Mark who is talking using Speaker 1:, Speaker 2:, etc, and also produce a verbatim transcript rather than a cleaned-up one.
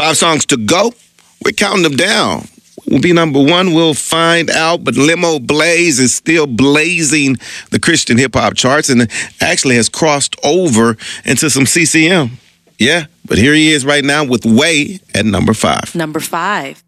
Speaker 1: Five songs to go. We're counting them down. Will be number one, we'll find out. But Limo Blaze is still blazing the Christian hip-hop charts and actually has crossed over into some C C M. Yeah, but here he is right now with Way at number five.
Speaker 2: Number five.